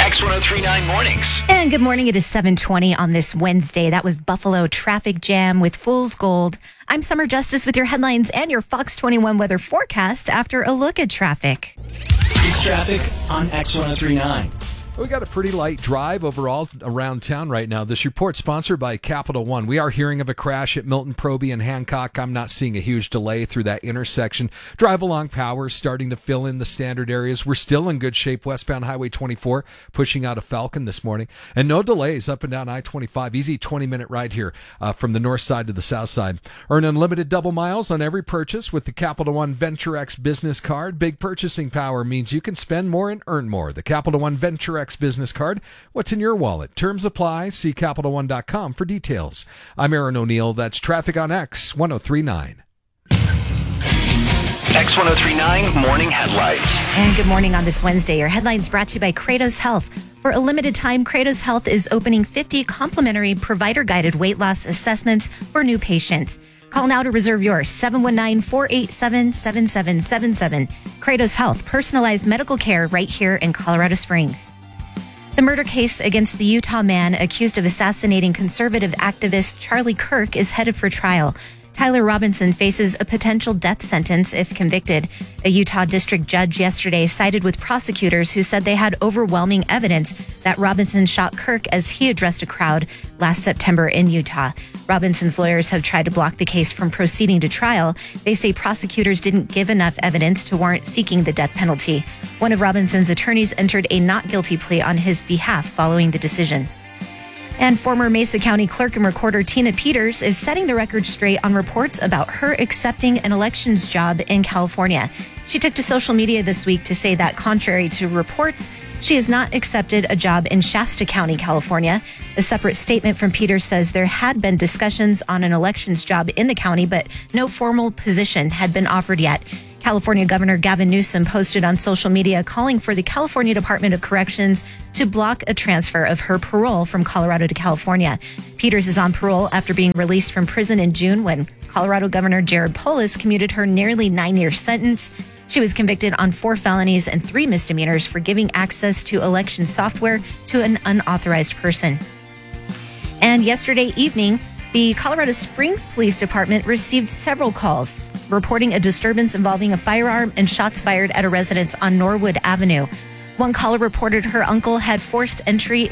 X1039 Mornings. And good morning. It is 7:20 on this Wednesday. That was Buffalo Traffic Jam with Fool's Gold. I'm Summer Justice with your headlines and your Fox 21 weather forecast after a look at traffic. It's traffic on X1039. We got a pretty light drive overall around town right now. This report sponsored by Capital One. We are hearing of a crash at Milton, Proby, and Hancock. I'm not seeing a huge delay through that intersection. Drive along power starting to fill in the standard areas. We're still in good shape westbound Highway 24, pushing out of Falcon this morning. And no delays up and down I-25. Easy 20-minute ride here from the north side to the south side. Earn unlimited double miles on every purchase with the Capital One Venture X business card. Big purchasing power means you can spend more and earn more. The Capital One Venture X business card. What's in your wallet? Terms apply. See CapitalOne.com for details. I'm Aaron O'Neill. That's traffic on X1039. X1039 Morning Headlights. And good morning on this Wednesday. Your headlines brought to you by Kratos Health. For a limited time, Kratos Health is opening 50 complimentary provider-guided weight loss assessments for new patients. Call now to reserve yours, 719-487-7777. Kratos Health, personalized medical care right here in Colorado Springs. The murder case against the Utah man accused of assassinating conservative activist Charlie Kirk is headed for trial. Tyler Robinson faces a potential death sentence if convicted. A Utah district judge yesterday sided with prosecutors who said they had overwhelming evidence that Robinson shot Kirk as he addressed a crowd last September in Utah. Robinson's lawyers have tried to block the case from proceeding to trial. They say prosecutors didn't give enough evidence to warrant seeking the death penalty. One of Robinson's attorneys entered a not guilty plea on his behalf following the decision. And former Mesa County clerk and recorder Tina Peters is setting the record straight on reports about her accepting an elections job in California. She took to social media this week to say that, contrary to reports, she has not accepted a job in Shasta County, California. A separate statement from Peters says there had been discussions on an elections job in the county, but no formal position had been offered yet. California Governor Gavin Newsom posted on social media calling for the California Department of Corrections to block a transfer of her parole from Colorado to California. Peters is on parole after being released from prison in June when Colorado Governor Jared Polis commuted her nearly 9-year sentence. She was convicted on 4 felonies and 3 misdemeanors for giving access to election software to an unauthorized person. And yesterday evening, the Colorado Springs Police Department received several calls reporting a disturbance involving a firearm and shots fired at a residence on Norwood Avenue. One caller reported her uncle had forced entry